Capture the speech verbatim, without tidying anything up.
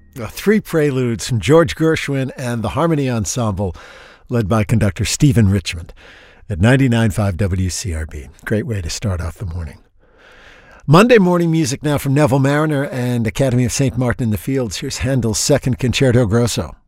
Uh, three preludes from George Gershwin and the Harmony Ensemble, led by conductor Stephen Richmond at ninety-nine point five W C R B. Great way to start off the morning. Monday morning music now from Neville Marriner and Academy of Saint Martin in the Fields. Here's Handel's Second Concerto Grosso.